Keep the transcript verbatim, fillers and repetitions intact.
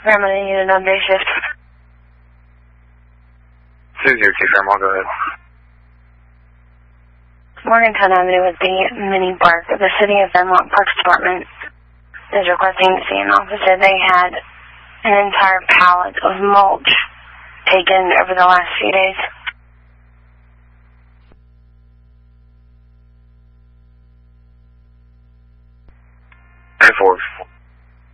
Grandma needed on day shift. Susie, your two Grandma, go ahead. Morgantown Avenue with the mini park. The City of Belmont Parks Department is requesting to see an officer. They had an entire pallet of mulch taken over the last few days. ten four.